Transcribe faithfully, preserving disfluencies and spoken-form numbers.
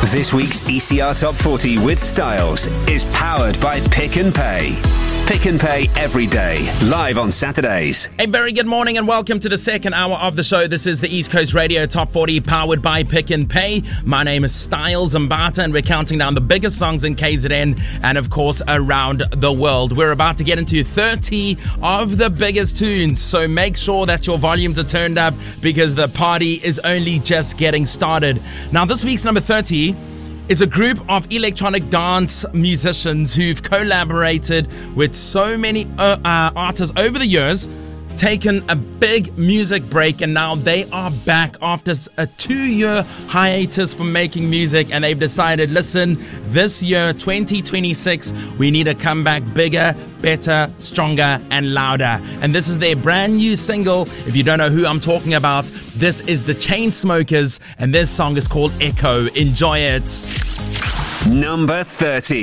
This week's E C R Top forty with Styles is powered by Pick and Pay. Pick and Pay every day, live on Saturdays. A very good morning and welcome to the second hour of the show. This is the East Coast Radio Top forty powered by Pick and Pay. My name is Styles Mbata and we're counting down the biggest songs in K Z N and of course around the world. We're about to get into thirty of the biggest tunes, so make sure that your volumes are turned up because the party is only just getting started. Now this week's number thirty is a group of electronic dance musicians who've collaborated with so many uh, uh, artists over the years, taken a big music break, and now they are back after a two-year hiatus from making music, and they've decided, listen, this year, twenty twenty-six, we need to come back bigger, better, stronger, and louder. And this is their brand new single. If you don't know who I'm talking about, this is the Chainsmokers, and this song is called Echo. Enjoy it. Number thirty.